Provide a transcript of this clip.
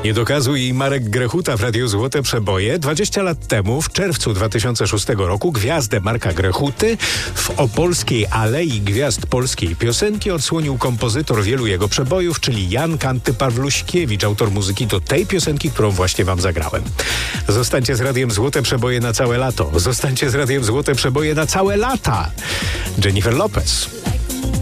Nie dokazuj i Marek Grechuta w Radiu Złote Przeboje. 20 lat temu, w czerwcu 2006 roku, gwiazdę Marka Grechuty w opolskiej Alei Gwiazd Polskiej Piosenki odsłonił kompozytor wielu jego przebojów, czyli Jan Kanty-Pawluśkiewicz, autor muzyki do tej piosenki, którą właśnie wam zagrałem. Zostańcie z Radiem Złote Przeboje na całe lato. Zostańcie z Radiem Złote Przeboje na całe lata. Jennifer Lopez.